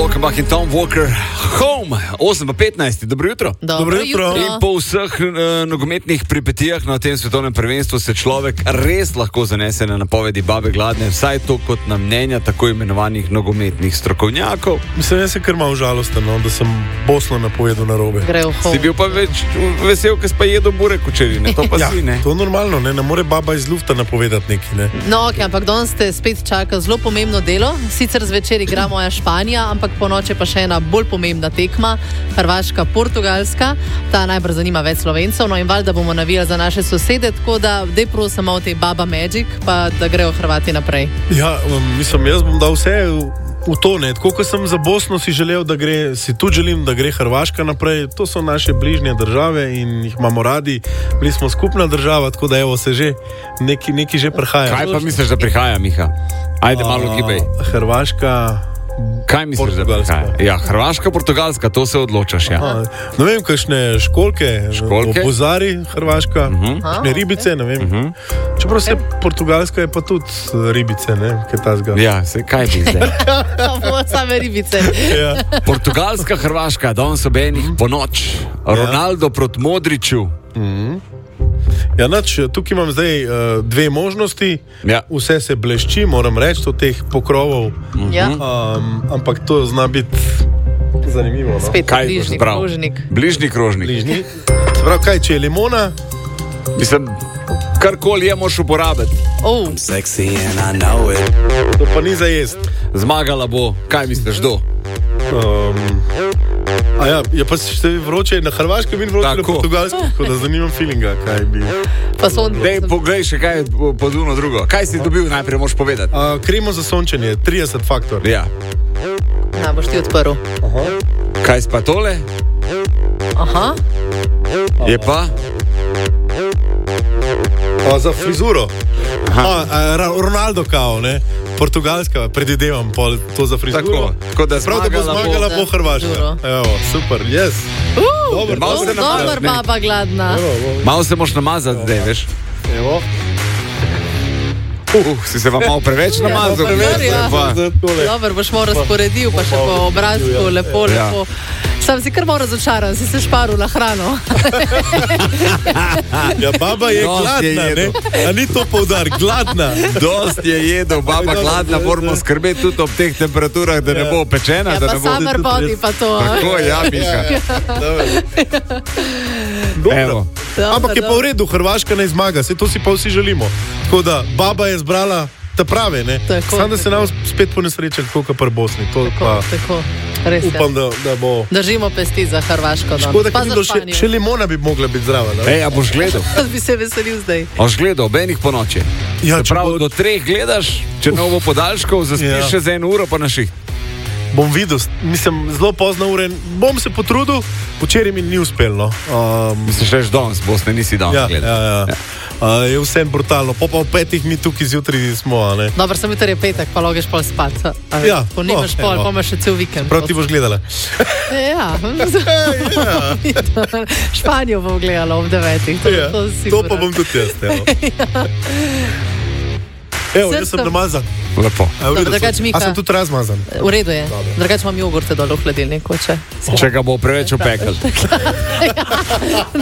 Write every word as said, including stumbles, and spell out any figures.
Glockenbach in Tom Walker Home, osem pa petnajst, dobro jutro. Dobro jutro. In po vseh uh, nogometnih pripetijah na tem svetovnem prvenstvu se človek res lahko zanese na napovedi babe Gladne, vsaj to kot na mnenja tako imenovanih nogometnih strokovnjakov. Mislim, jaz sem kar malo žalosten, no, da sem Bosno napovedal narobe. Si bil pa več vesel, ker si pa jedel burek včeraj, ne? To pa ja, si, ne? To je normalno, ne, ne more baba iz lufta napovedati nekaj, ne. No, ok, ampak danes ste spet čaka zelo pomembno delo, sicer zvečer igra moja Španija, ampak po noči pa še ena bolj pomembna tekma, Hrvaška, Portugalska, ta najbolj zanima več Slovencev, no in valjda bomo navijali za naše sosede, tako da dej prosim o tej Baba Magic, pa da grejo Hrvati naprej. Ja, mislim, jaz bom dal vse v, v to, ne, tako kot sem za Bosno si želel, da gre, si tudi želim, da gre Hrvaška naprej, to so naše bližnje države in jih imamo radi, bili smo skupna država, tako da evo se že, neki, neki že prihaja. Kaj pa misliš, da prihaja, Miha? Ajde, malo gibej. Hrvaška... Kaj misliš, da prihaja? Ja, Hrvaška, Portugalska, to se odločaš, ja. Aha. Ne vem, kakšne školke, školke? Pozari, Hrvaška, uh-huh. kakšne ribice, ne vem. Uh-huh. Čeprav se Portugalska je pa tudi ribice, ne, kaj ta zga. Ja, se kaj bi zdaj? Same ribice. Ja. Portugalska, Hrvaška, danes ob enih po noč. Ronaldo ja. proti Modriću. Mhm. Ja, nač, tukaj imam zdaj uh, dve možnosti, ja. Vse se blešči, moram reči, od teh pokrovov, ja. um, ampak to zna biti zanimivo. No? Spet kaj bližnji krožnik. Bližnji krožnik. Bližnji. Sprav, kaj, če je limona? Mislim, karkoli je moš uporabiti. Oh. To pa ni za jest. Zmagala bo, kaj misliš, do? Um, a ja, je pa še vroče na Hrvaškem in vroče na Portugalskem, tako da zanimam feelinga, kaj bi... Pa sonce. Dej, poglej še kaj pod uno drugo. Kaj si dobil najprej, moš povedati? Uh, kremo za sončenje, trideset faktor. Ja. Ja, boš ti odprl. Aha. Kaj si pa tole? Aha. Je pa? A, za frizuro. A, a, Ronaldo kao, ne? Portugalska, predvidevam pol to za frizuro. Tako, da Prav, da bo zmagala po Hrvaška. Evo, super, yes. Uh, dober, dober, dober, dober Baba Gladna. Malo se moš namazati, zdaj, veš. Evo. Uh, si se vam malo preveč namazal. Ja, dober, boš malo razporedil, pa še po obrazku, lepo, lepo. Sam si kar malo razočaran, si se šparil na hrano. Ja, baba je Dost gladna, je ne? A ni to poudar, gladna. Dost je jedel, baba gladna, moramo skrbeti tudi ob teh temperaturah, da ne bo pečena. Ja, da pa ne bo... summer body pa to. Tako, ja, Miha. Dobro. Ampak je pa v redu, Hrvaška ne zmaga, se to si pa vsi želimo. Tako da, baba je zbrala ta prave, ne? Samo da se nam spet ponesreče, tako kot pri Bosni. To tako, pa... tako. Res upam, da, da bo... Držimo pesti za Hrvaško. Škoda, da še, še limona bi mogla biti zdrava. Ne? Ej, a boš gledal? bi se veselil zdaj. Boš gledal, ob enih po noči. Ja, prav, bo... do treh gledaš, če novo podaljškov, zaspiš ja. še za eno uro pa na šiht. Bom videl, mislim, zelo pozno ure, bom se potrudil, včeraj mi ni uspelo. Um, Misliš, že danes, Bosne, nisi danes ja, gledal. Ja, ja. ja. Uh, je vse brutalno, po pa v petih mi tukaj zjutraj smo, a ne? Dobro, sem jutri je petek, pa logeš pol spat. Ja. Po nimaš pol, pa imaš še cel vikend. Prav ti boš gledala. Ja. ja. Španijo bom gledala ob devetih. To, ja. to, to pa bom tudi jaz, evo. ja. Evo, jaz sem namazan. Lepo. A, v redu, Dobro, sem, a sem tudi razmazan? V redu je. Drugače imam jogurte dole v hladilniku, če... Če ga bo preveč upekel.